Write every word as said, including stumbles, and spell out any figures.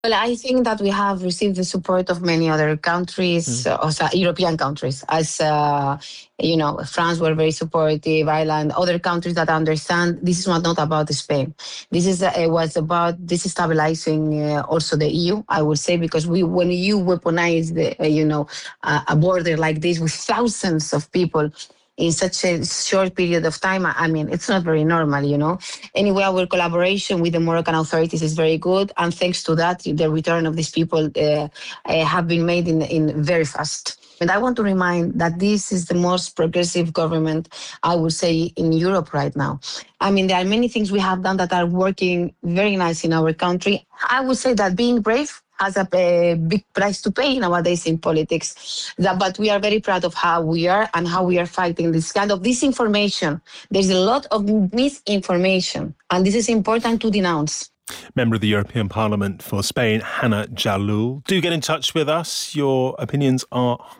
Well, I think that we have received the support of many other countries, Mm. uh, also European countries, as uh, you know, France were very supportive, Ireland, other countries that understand this is not, not about Spain. This is uh, it was about destabilizing uh, also the E U, I would say, because we when you weaponize the uh, you know uh, a border like this with thousands of people in such a short period of time, I I mean, it's not very normal, you know. Anyway, our collaboration with the Moroccan authorities is very good, and thanks to that, the return of these people uh, uh, have been made in, in very fast. And I want to remind that this is the most progressive government, I would say, in Europe right now. I mean, there are many things we have done that are working very nice in our country. I would say that being brave has a, a big price to pay nowadays in politics. That, but we are very proud of how we are and how we are fighting this kind of disinformation. There's a lot of misinformation, and this is important to denounce. Member of the European Parliament for Spain, Hannah Jalloul. Do get in touch with us. Your opinions are